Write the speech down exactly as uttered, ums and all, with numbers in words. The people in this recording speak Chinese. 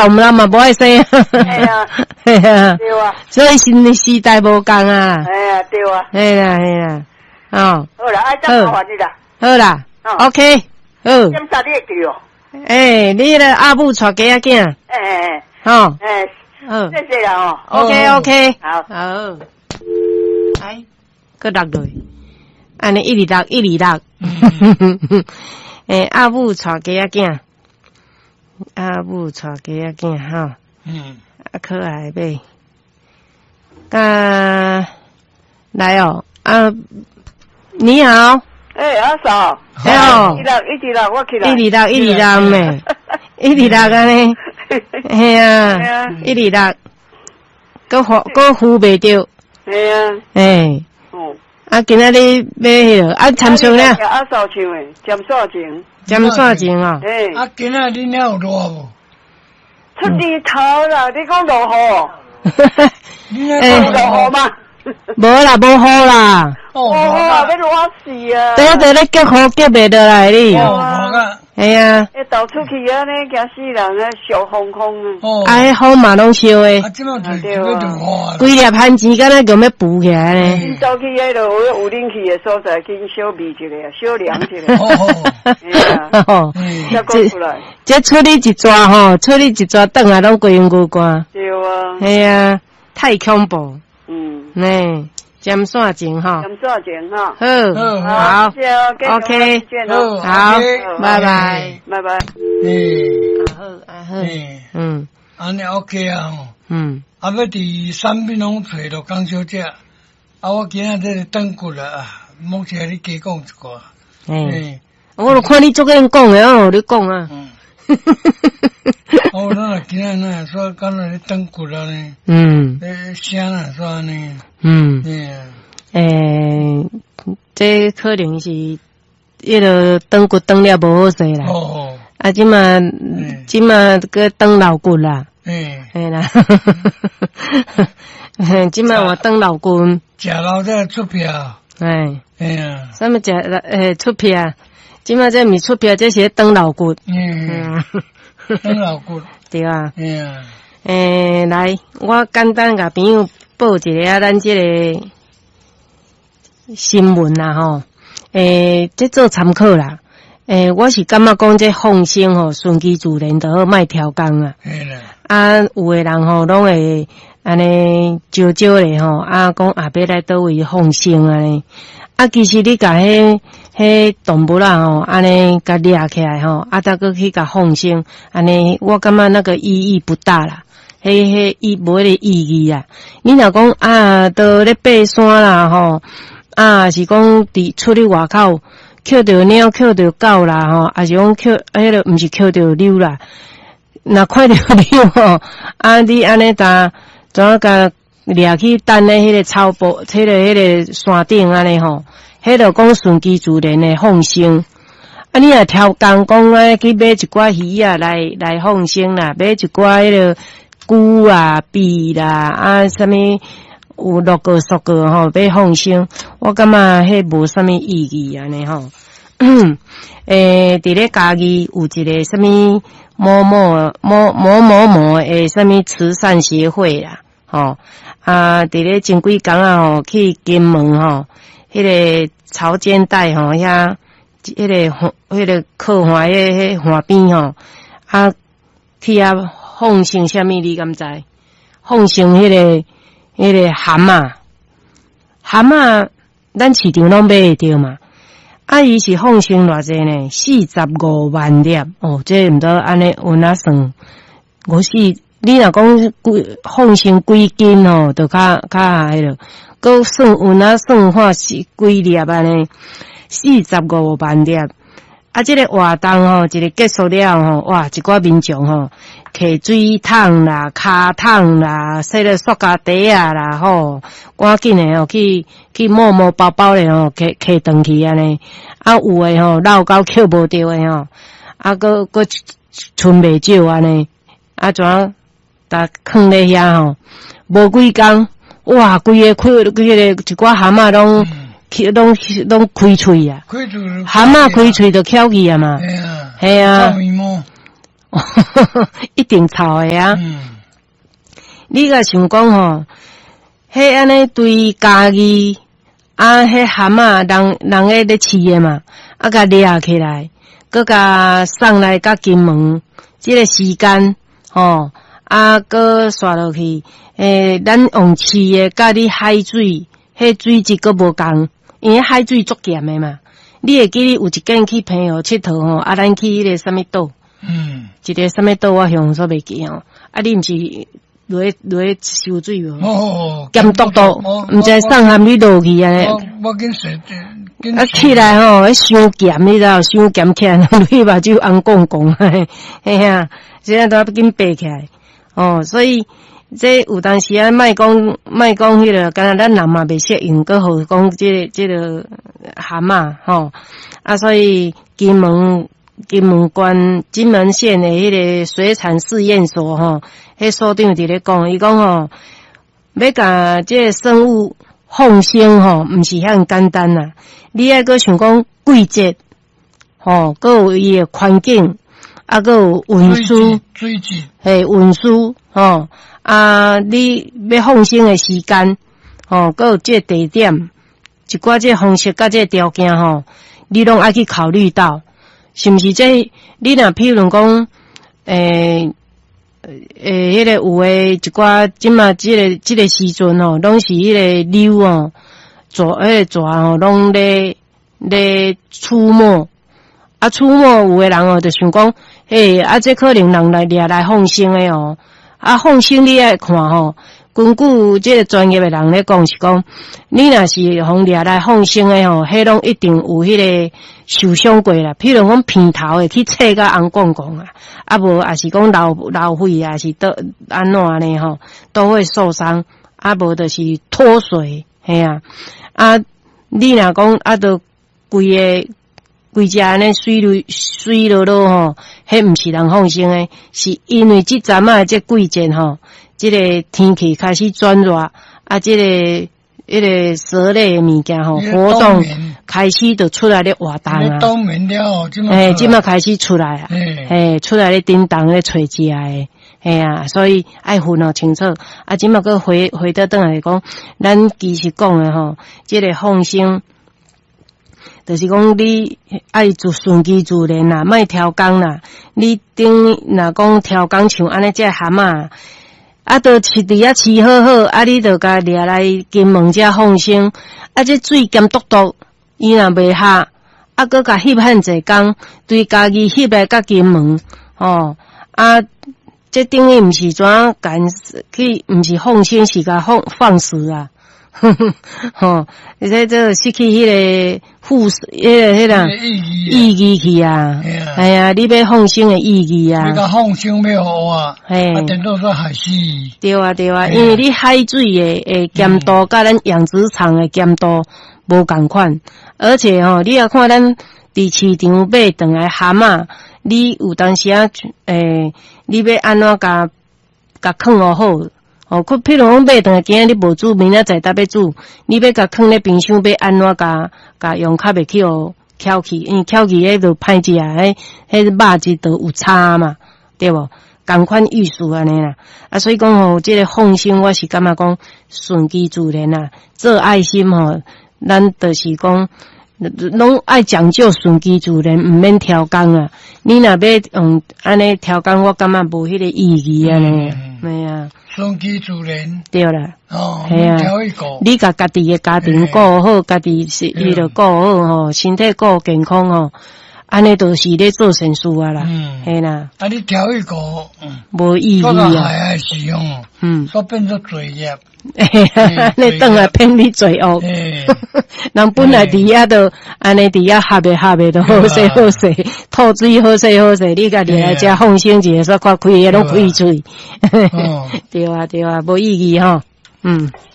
动啦嘛，无爱生。 哎呀， 嘿啊， 对啊。 所以新时代无共啊。 哎呀，对啊。 嘿啦嘿啦，哦。 好啦，爱怎麻烦你啦？ 好啦 ，OK， 好。 点啥你会记哦？ 诶，你个阿母带囝仔囝。 哎哎哎。 哦。 哎。好。谢谢啦哦。 OK OK。 好。 好。哎，搁落落。安尼一里落一里落。诶，阿母带囝仔囝。阿母带囝仔囝哈。嗯。啊，可爱呗。啊，来哦，啊，你好。 哎，阿嫂。 哎呦。 一直一直落，我起来。 一直落，一直落咩？一直落安尼。嘿啊，一直落，搁扶搁扶袂着。 嘿啊。 诶。哦。啊，今仔日买迄个啊，参详了。 阿嫂唱诶，尖线情。 尖线情哦。 诶。 啊，今仔日哪有热无？ 出日头啦，你讲落雨。 你那讲落雨吗？ 无啦，无雨啦。 哦，要热死啊！ 对对，咧结雨结袂得来哩。 哦， 系啊。 一倒出去啊，呢惊死人啊，小风风啊。 哦。啊，迄雨嘛拢烧诶。 啊，即马就就要着雨。 规粒旱钱敢若讲要补起来呢。 你走去迄落有冷气诶所在，紧小味一下，小凉一下。 哦。哦。 再讲出来。 这出你一抓吼，出你一抓，等下拢规身骨干。 对啊。 系啊，太恐怖。 嗯。 呢。尖线情哈， 尖线情哈， 好，好，OK，好，拜拜， 拜拜。 嗯， 好，啊好，嗯， 安尼 OK 啊， 嗯， 啊要伫产品拢找到江小姐，啊我今仔日等过啦，啊，目前你加讲一寡， 诶，我都看你做个人讲诶，哦，你讲啊。 哦，那今仔那说刚才你等过了呢， 嗯， 诶，声啊说呢， 嗯，诶，这可能是迄个长骨长了无好势啦，哦，啊，即嘛，即嘛个长老骨啦，诶，系啦，即嘛我长老骨， 食老在出票， 哎， 哎呀， 什么食诶出票？即嘛这毋是出票，这是长老骨， 嗯。长老骨对啊， 哎呀， 诶，来，我简单甲朋友报一个啊，咱这个新闻啦吼，诶，这做参考啦，诶，我是感觉讲这放生吼，顺其自然就好，莫挑工啊。 系啦， 啊，有诶人吼，拢会安尼招招咧吼，啊，讲后壁来倒位放生安尼。啊，其实你甲迄迄动物啦吼，安尼甲掠起来吼，啊，再搁去甲放生，安尼我感觉那个意义不大啦，迄迄伊无迄个意义啊。你若讲啊，都咧爬山啦吼，啊是讲伫出去外口捡着猫、捡着狗啦吼，啊是讲捡迄个毋是捡着溜啦，若看着溜吼，啊你安尼搭怎啊甲掠去等咧迄个草坡，迄个迄个山顶安尼吼，迄个讲顺其自然诶放生。啊，你若挑工讲啊去买一寡鱼啊来来放生啦，买一寡迄个菇啊、鳖啦啊，啥物有六个、十个吼要放生，我感觉迄无啥物意义安尼吼。诶，伫咧家己有一个啥物某某某某某某诶啥物慈善协会啦。吼啊！伫咧前几工啊吼，去金门吼，迄个潮间带吼，遐迄个迄个靠岸迄迄岸边吼，啊去遐放生啥物？你敢知？放生迄个迄个蛤蟆，蛤蟆咱市场拢买会着嘛？啊，伊是放生偌济呢？四十五万粒哦，这毋知安尼有哪算？我是。你若讲几放生几斤吼，就较较迄落，搁算有哪算法是几粒安尼？四十五万粒。啊，这个活动吼，一个结束了吼，哇，一寡民众吼，摕水桶啦、骹桶啦、洗了塑胶袋啊啦吼，赶紧诶吼去去摸摸包包咧吼，摕摕转去安尼。啊，有诶吼，捞到捡无着诶吼，啊，搁搁剩袂少安尼，啊，怎？搭放咧遐吼，无几工，哇，规个开，规个一寡蛤蟆拢，拢拢开喙啊！蛤蟆开喙就翘去啊嘛，系啊， 一定臭的啊。 嗯， 你甲想讲吼，迄安尼对家己啊，迄蛤蟆人人个咧饲的嘛，啊，甲掠起来，搁甲送来甲金门，即、這个时间吼，啊，搁刷落去，诶、欸，咱用饲的甲你海水，迄水质搁无共，因为海水足咸的嘛。你会记得有一间去朋友佚佗吼，啊，咱去迄个啥物岛， 嗯， 一个啥物岛我向所袂记吼，啊，你毋是落落收水无？ 哦， 咸笃笃，毋知送含你落去安尼。 我我紧洗，紧啊起来吼，迄伤咸，你知道？伤咸起来，你目睭红光光，嘿呀，现在都要紧爬起来。哦，所以这有当时啊，莫讲莫讲迄个，敢若咱人嘛袂适应，搁何讲这这个蛤蟆吼啊，所以金门金门县金门县的迄个水产试验所吼，迄所长伫咧讲，伊讲吼，要甲这个生物放生吼，毋是遐简单啦，你爱搁想讲季节，吼，搁有伊的环境。啊，搁有运输， 水质， 嘿，运输，吼，啊，你要放生的时间，吼，搁有这个地点，一寡这方式甲这条件，吼，你拢爱去考虑到，是毋是这？你若譬如讲，诶、欸，诶、欸，迄、那个有诶一寡，即嘛，即个即个时阵吼，拢是迄个溜哦，蛇，迄个蛇吼，拢咧咧出没。啊，出没有诶人哦，就想讲，嘿，啊，这可能人来掠来放生诶哦。啊，放生你爱看吼，根据这个专业诶人咧讲是讲，你若是互掠来放生诶吼，迄拢一定有迄个受伤过啦。譬如讲片头诶去切甲红光光啊，啊无也是讲流流血啊，是倒安怎呢吼，都会受伤。啊无就是脱水，嘿啊，啊，你若讲啊，都规个。规只安尼水流水落落吼，迄毋是人放生诶，是因为即阵啊这季节吼，即、这个天气开始转热，啊，即、这个迄、那个蛇类诶物件吼活动开始就出来咧活动啊。 冬眠了， 诶，即马开始出来啊，诶，出来咧叮当咧找食诶，嘿啊，所以爱分哦清楚。啊，即马个回回到转来讲，咱其实讲诶吼，即、这个放生。就是讲你爱做顺其自然啦，莫挑工啦。你顶若讲挑工像安尼只蛤蟆，啊，都饲伫遐饲好好，啊，你就甲掠来金门遮放生，啊，这水咸笃笃，伊若袂下，啊，搁甲翕很济工，对家己翕来甲金门，哦，啊，这等于毋是怎干去，毋是放生，是甲放放肆啊。呵呵，吼，而且这失去迄个护士，迄个迄个意义去啊，哎呀，你要放生的意义啊， 你甲放生要好啊， 嘿， 啊，等到说海死。 对啊对啊，因为你海水的诶咸度，甲咱养殖场的咸度无共款，而且吼，你也看咱伫市场买转来蛤蟆，你有当时啊，诶，你要安怎甲甲放好好。哦，佢譬如讲买顿今日你无煮，明仔载搭要煮，你要甲放咧冰箱，要安怎甲甲用较袂去哦翘起，因为翘起迄就歹食啊，迄迄肉质都有差嘛，对无？同款意思安尼啦，啊，所以讲吼，即、這个放生我是感觉讲顺其自然啦，做爱心吼，咱就是讲拢爱讲究顺其自然，毋免挑工啊。你若要用安尼挑工，我感觉无迄个意义安尼，系啊。 顺其自然， 对啦， 哦， 系啊，你甲家己嘅家庭顾好，家己是伊就顾好吼，身体顾健康吼，安尼都是咧做善事啊啦，系啦。啊， 你调迄个，嗯， 无意义啊。 做海爱使用，嗯，所变做罪业。 你等下骗你罪恶，人本来伫遐都安尼伫遐合的合的都好势好势，吐水好势好势，你家己来遮放生一个，煞看开个拢开嘴，对啊对啊，无意义吼，嗯。